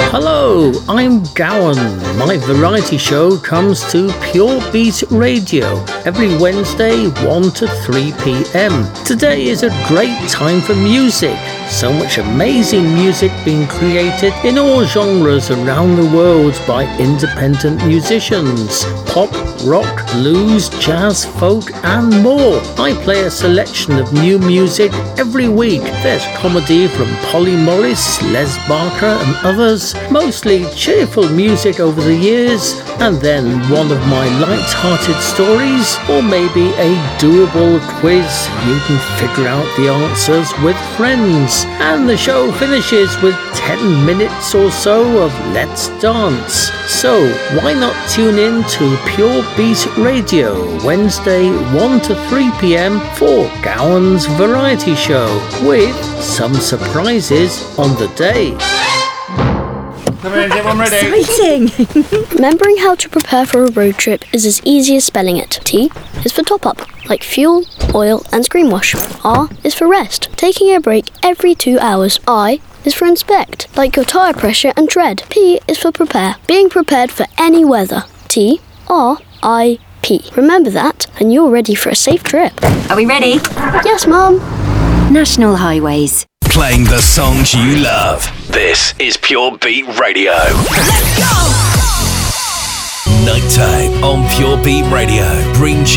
Hello, I'm Gowan. My variety show comes to Pure Beat Radio every Wednesday 1 to 3 p.m. Today is a great time for music. So much amazing music being created in all genres around the world by independent musicians. Pop, rock, blues, jazz, folk and more. I play a selection of new music every week. There's comedy from Polly Morris, Les Barker and others. Mostly cheerful music over the years, and then one of my light-hearted stories, or maybe a doable quiz. You can figure out the answers with friends. And the show finishes with 10 minutes or so of Let's Dance. So why not tune in to Pure Beat Radio Wednesday 1 to 3 p.m. for Gowan's Variety Show, with some surprises on the day. Exciting! Remembering how to prepare for a road trip is as easy as spelling it. T is for top up, like fuel, oil and screen wash. R is for rest, taking a break every 2 hours. I is for inspect, like your tyre pressure and tread. P is for prepare, being prepared for any weather. T, R, I, P. Remember that and you're ready for a safe trip. Are we ready? Yes, Mum. National Highways. Playing the songs you love. This is Pure Beat Radio. Let's go! Nighttime on Pure Beat Radio brings you